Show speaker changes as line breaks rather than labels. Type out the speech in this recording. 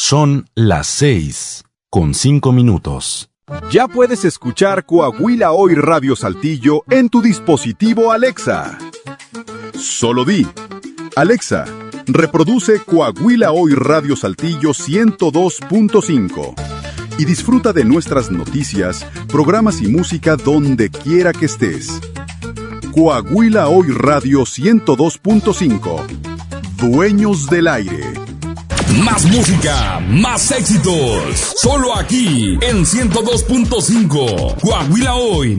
Son las 6:05.
Ya puedes escuchar Coahuila Hoy Radio Saltillo en tu dispositivo Alexa. Solo di: Alexa, reproduce Coahuila Hoy Radio Saltillo 102.5 y disfruta de nuestras noticias, programas y música donde quiera que estés. Coahuila Hoy Radio 102.5. Dueños del aire.
Más música, más éxitos. Solo aquí en 102.5. Coahuila Hoy.